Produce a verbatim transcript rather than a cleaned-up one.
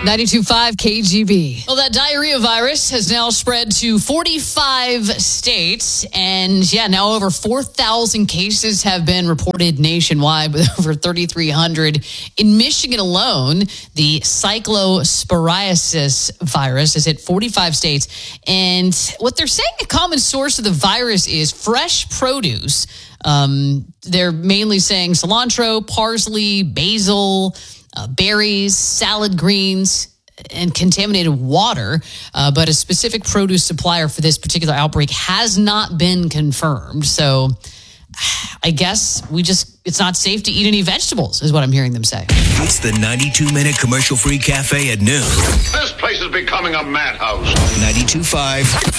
ninety-two point five K G B. Well, that diarrhea virus has now spread to forty-five states. And yeah, now over four thousand cases have been reported nationwide, with over thirty-three hundred in Michigan alone. The cyclosporiasis virus has hit forty-five states. And what they're saying a common source of the virus is fresh produce. Um, they're mainly saying cilantro, parsley, basil, uh, berries, salad greens, and contaminated water. Uh, but a specific produce supplier for this particular outbreak has not been confirmed. So I guess we just, it's not safe to eat any vegetables, is what I'm hearing them say. It's the ninety-two minute commercial-free cafe at noon. This place is becoming a madhouse. ninety-two point five